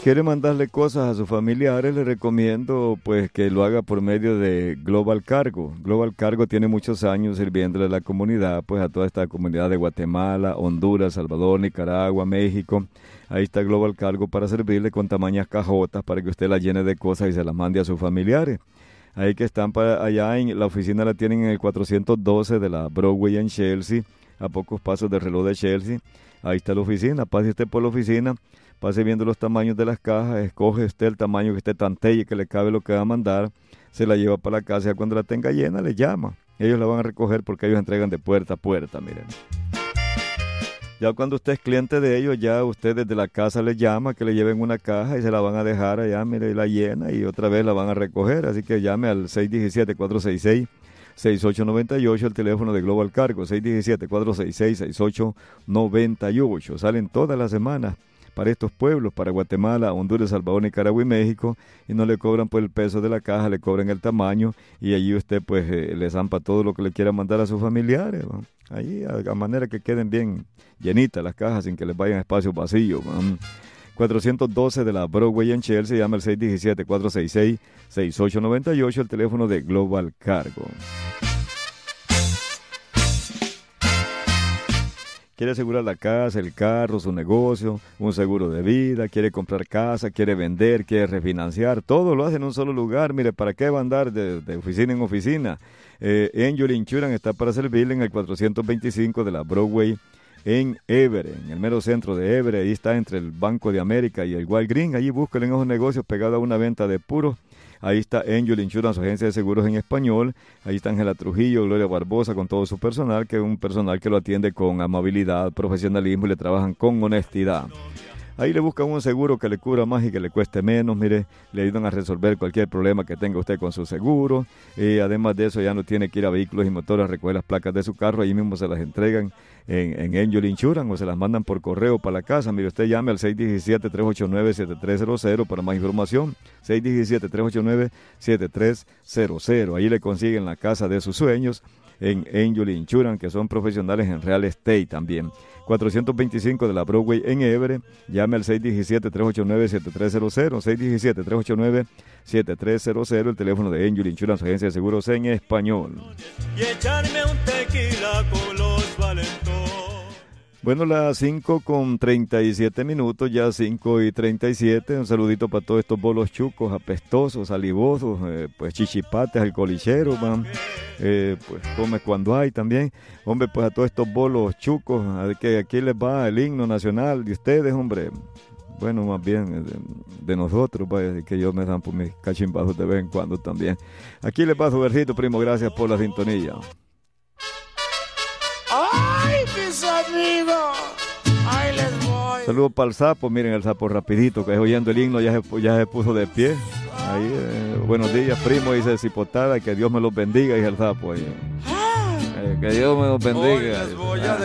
quiere mandarle cosas a sus familiares, le recomiendo pues que lo haga por medio de Global Cargo. Global Cargo tiene muchos años sirviéndole a la comunidad, pues a toda esta comunidad de Guatemala, Honduras, Salvador, Nicaragua, México. Ahí está Global Cargo para servirle con tamañas cajotas para que usted las llene de cosas y se las mande a sus familiares. Ahí que están allá en la oficina la tienen en el 412 de la Broadway en Chelsea, a pocos pasos del reloj de Chelsea. Ahí está la oficina, pase usted por la oficina, pase viendo los tamaños de las cajas, escoge usted el tamaño que usted tantee y que le cabe lo que va a mandar, se la lleva para la casa y cuando la tenga llena le llama. Ellos la van a recoger porque ellos entregan de puerta a puerta, miren. Ya cuando usted es cliente de ellos, ya usted desde la casa le llama que le lleven una caja y se la van a dejar allá, mire, y la llena y otra vez la van a recoger. Así que llame al 617-466-6898, el teléfono de Global Cargo, 617-466-6898. Salen todas las semanas para estos pueblos, para Guatemala, Honduras, Salvador, Nicaragua y México, y no le cobran por el peso de la caja, le cobran el tamaño, y allí usted pues le zampa todo lo que le quiera mandar a sus familiares, ¿no? Allí a manera que queden bien llenitas las cajas sin que les vayan espacios vacíos, ¿no? 412 de la Broadway en Chelsea, llama al 617-466-6898, el teléfono de Global Cargo. Quiere asegurar la casa, el carro, su negocio, un seguro de vida, quiere comprar casa, quiere vender, quiere refinanciar, todo lo hace en un solo lugar. Mire, ¿para qué va a andar de oficina en oficina? Angel Insurance está para servirle en el 425 de la Broadway en Everett, en el mero centro de Everett. Ahí está entre el Banco de América y el Wild Green. Allí búsquenle en esos negocios pegado a una venta de puros. Ahí está Angel Insurance, su agencia de seguros en español. Ahí está Ángela Trujillo, Gloria Barbosa con todo su personal, que es un personal que lo atiende con amabilidad, profesionalismo y le trabajan con honestidad. Ahí le buscan un seguro que le cubra más y que le cueste menos, mire, le ayudan a resolver cualquier problema que tenga usted con su seguro. Además de eso, ya no tiene que ir a Vehículos y Motores a recoger las placas de su carro, ahí mismo se las entregan en Angel Insurance o se las mandan por correo para la casa. Mire, usted llame al 617-389-7300 para más información, 617-389-7300. Ahí le consiguen la casa de sus sueños en Angel Insurance, que son profesionales en real estate también. 425 de la Broadway en Everett, llame al 617-389-7300, 617-389-7300, el teléfono de Angel Insurance, agencia de seguros en español. Y echarme un tequila con los valentones. Bueno, las 5:37, ya 5:37, un saludito para todos estos bolos chucos, apestosos, salivosos, pues chichipates, alcoholicheros, man. Pues come cuando hay también. Hombre, pues a todos estos bolos chucos, que aquí les va el himno nacional de ustedes, hombre. Bueno, más bien de nosotros, vaya, que yo me dan por mis cachimbazos de vez en cuando también. Aquí les va su versito, primo, gracias por la sintonía. ¡Ay, mis amigos! ¡Ahí les voy! Saludos para el sapo, miren el sapo rapidito, que es oyendo el himno ya se puso de pie. Ahí, buenos días, primo, dice Cipotada, que Dios me los bendiga, y el sapo ahí. Que Dios me los bendiga.